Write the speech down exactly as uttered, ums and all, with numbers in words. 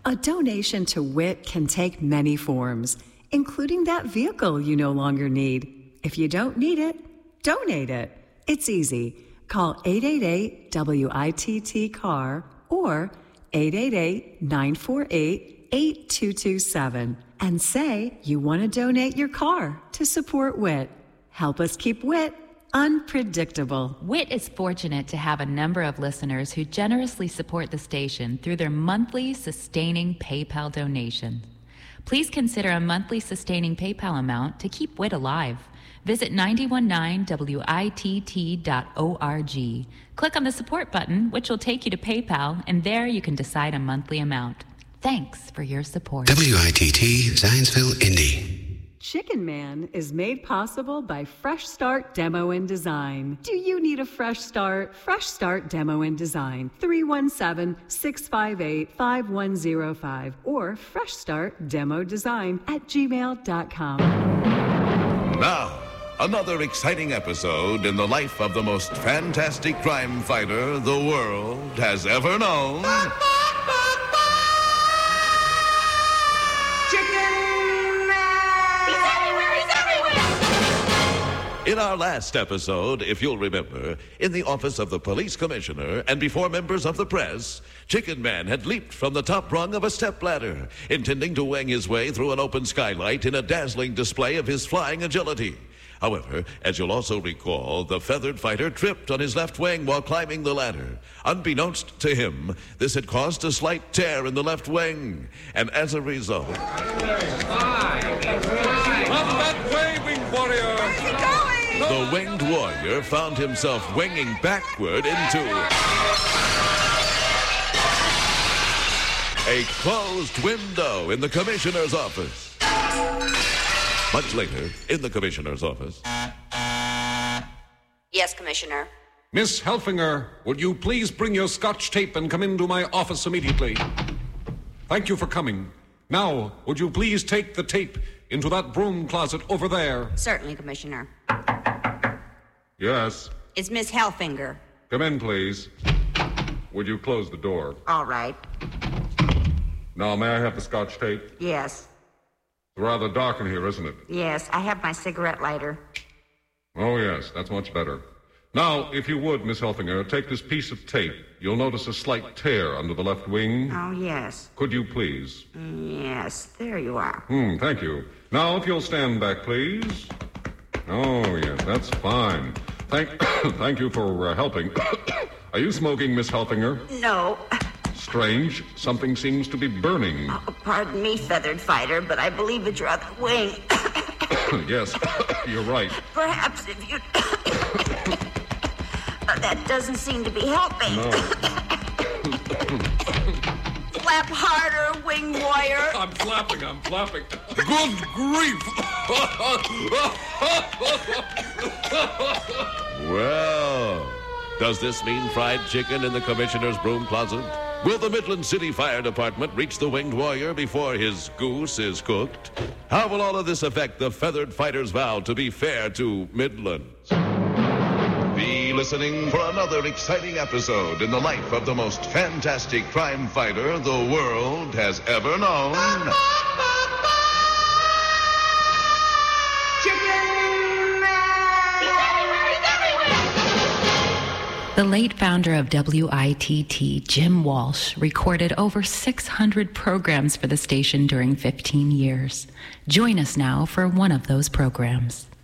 A donation to W I T can take many forms, including that vehicle you no longer need. If you don't need it, donate it. It's easy. Call eight eight eight W I T T C A R or eight eight eight, nine four eight, eight two two seven and say you want to donate your car to support W I T. Help us keep W I T unpredictable. W I T is fortunate to have a number of listeners who generously support the station through their monthly sustaining PayPal donations. Please consider a monthly sustaining PayPal amount to keep W I T alive. Visit nine one nine W I T T dot org. Click on the support button, which will take you to PayPal, and there you can decide a monthly amount. Thanks for your support. W I T T, Zionsville, Indy. Chicken Man is made possible by Fresh Start Demo and Design. Do you need a fresh start? Fresh Start Demo and Design. three one seven, six five eight, five one zero five or Fresh Start Demo Design at gmail dot com. Now, another exciting episode in the life of the most fantastic crime fighter the world has ever known. In our last episode, if you'll remember, in the office of the police commissioner and before members of the press, Chicken Man had leaped from the top rung of a stepladder, intending to wing his way through an open skylight in a dazzling display of his flying agility. However, as you'll also recall, the feathered fighter tripped on his left wing while climbing the ladder. Unbeknownst to him, this had caused a slight tear in the left wing, and as a result... Up that way, winged warrior! Where's he going? The winged warrior found himself winging backward into a closed window in the commissioner's office. Much later, in the commissioner's office. Yes, Commissioner. Miss Helfinger, would you please bring your scotch tape and come into my office immediately? Thank you for coming. Now, would you please take the tape into that broom closet over there? Certainly, Commissioner. Yes. It's Miss Helfinger. Come in, please. Would you close the door? All right. Now, may I have the scotch tape? Yes. It's rather dark in here, isn't it? Yes, I have my cigarette lighter. Oh, yes, that's much better. Now, if you would, Miss Helfinger, take this piece of tape. You'll notice a slight tear under the left wing. Oh, yes. Could you please? Yes, there you are. Hmm, thank you. Now, if you'll stand back, please. Oh, yes, that's fine. Thank thank you for uh, helping. Are you smoking, Miss Helfinger? No. Strange. Something seems to be burning. Oh, pardon me, feathered fighter, but I believe it's your other wing. Yes, you're right. Perhaps if you... uh, that doesn't seem to be helping. No. Flap harder, wing warrior. I'm flapping, I'm flapping. Good grief! Well, does this mean fried chicken in the commissioner's broom closet? Will the Midland City Fire Department reach the winged warrior before his goose is cooked? How will all of this affect the feathered fighter's vow to be fair to Midland? Be listening for another exciting episode in the life of the most fantastic crime fighter the world has ever known. The late founder of W I T T, Jim Walsh, recorded over six hundred programs for the station during fifteen years. Join us now for one of those programs.